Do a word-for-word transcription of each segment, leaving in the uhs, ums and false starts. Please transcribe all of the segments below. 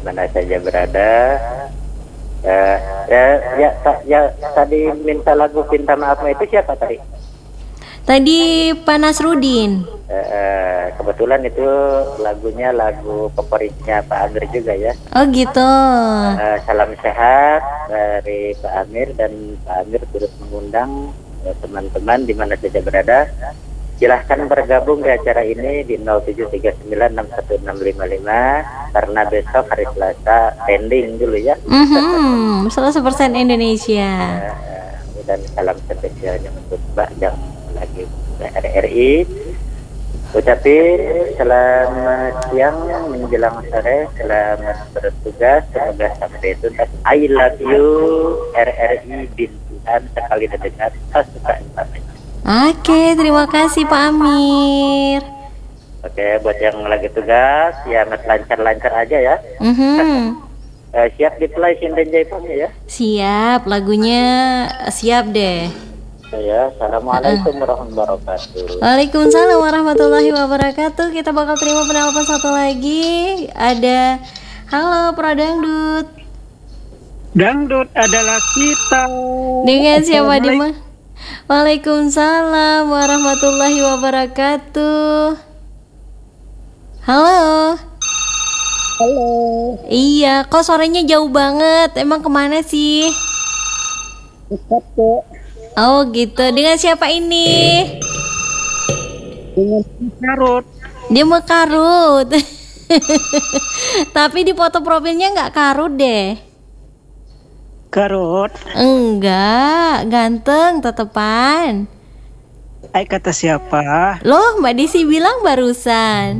mana saja berada. Uh, ya, ya, ta- ya, tadi minta lagu Pinta Maafmu itu siapa tadi? Tadi Pak Nasrudin. Uh, uh, kebetulan itu lagunya lagu favoritnya Pak Amir juga ya. Oh gitu. Uh, salam sehat dari Pak Amir, dan Pak Amir turut mengundang uh, teman-teman di mana saja berada. Silahkan bergabung di acara ini di nol tujuh tiga sembilan enam satu enam lima lima, karena besok hari Selasa pending dulu ya. Mhm, seratus persen Indonesia. Uh, dan salam spesialnya untuk Mbak yang lagi R R I. Ucapin selamat siang menjelang sore, selamat bertugas, semoga sampai tuntas. I love you R R I Bintuhan, sekali terdengar suka sampai. Oke, terima kasih Pak Amir. Oke, buat yang lagi tugas, ya lancar-lancar aja ya. Mhm. uh, siap di play Sinden Jaiponnya ya. Siap, lagunya siap deh. Ya, assalamualaikum warahmatullahi wabarakatuh. Waalaikumsalam warahmatullahi wabarakatuh. Kita bakal terima penelpon satu lagi. Ada, halo Pradangdut. Dangdut adalah kita. Dengan siapa di mana? Waalaikumsalam warahmatullahi wabarakatuh. Halo. Halo. Iya, kok suaranya jauh banget. Emang kemana sih? Ustaz kok. Oh gitu. Dengan siapa ini? Dengan karut. Dia mau karut. Tapi di foto profilnya nggak karut deh. Karut. Enggak, ganteng tetepan. Ay, kata siapa? Loh, Mbak Desi bilang barusan.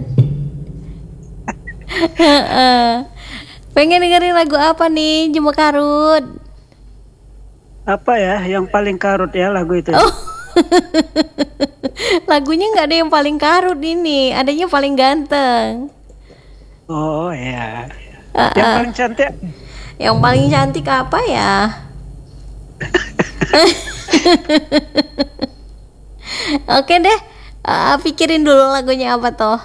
Heeh. Pengen dengerin lagu apa nih, Jema Karut? Apa ya yang paling karut ya lagu itu? Oh. Lagunya nggak ada yang paling karut ini, adanya paling ganteng. Oh ya. Uh-uh. Yang paling cantik. Yang paling cantik apa ya? Oke deh, uh, pikirin dulu lagunya apa toh?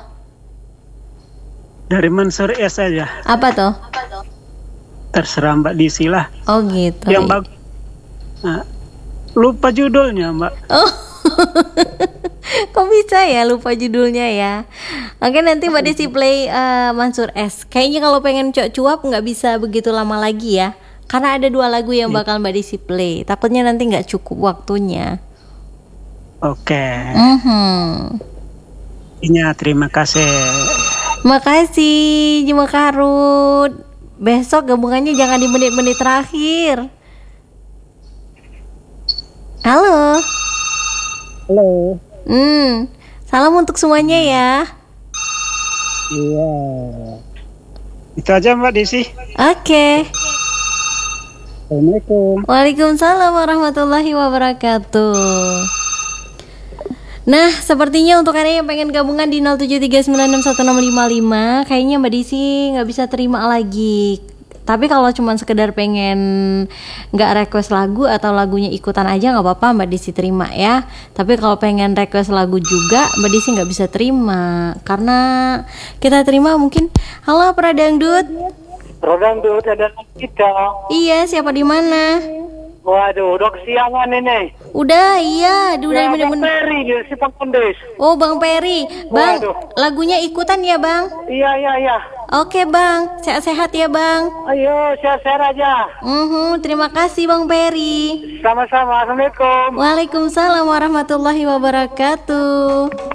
Dari Mansur S aja. Apa toh? Terserah Mbak Disi lah. Oh gitu. Yang bagus. Nah, lupa judulnya Mbak. Oh. Kok bisa ya lupa judulnya ya? Oke, nanti Mbak Desi play uh, Mansur S. Kayaknya kalau pengen cuap-cuap nggak bisa begitu lama lagi ya, karena ada dua lagu yang bakal Mbak Desi play. Takutnya nanti nggak cukup waktunya. Oke. Mhm. Iya, terima kasih. Makasih Jema Karut. Besok gabungannya jangan di menit-menit terakhir. Halo. Halo. Hmm, salam untuk semuanya ya. Iya. Itu aja Mbak Desi. Oke. Assalamualaikum. Waalaikumsalam warahmatullahi wabarakatuh. Nah, sepertinya untuk kalian yang pengen gabungan di nol tujuh tiga sembilan enam satu enam lima lima, kayaknya Mbak Desi nggak bisa terima lagi. Tapi kalau cuma sekedar pengen nggak request lagu atau lagunya ikutan aja nggak apa-apa, Mbak Desi terima ya. Tapi kalau pengen request lagu juga Mbak Desi nggak bisa terima, karena kita terima mungkin halo Pradangdut. Pradangdut ada kita. Iya, siapa di mana? Waduh, udah kesiangan ini. Udah, iya, udah Ya, bener-bener. Bang Peri di Simpang Pendes. Oh, Bang Peri. Bang, Waduh. lagunya ikutan ya, Bang? Iya, iya, iya. Oke, Bang. Sehat-sehat ya, Bang. Ayo, sehat-sehat aja. Mhm, terima kasih, Bang Peri. Sama-sama. Assalamualaikum. Waalaikumsalam warahmatullahi wabarakatuh.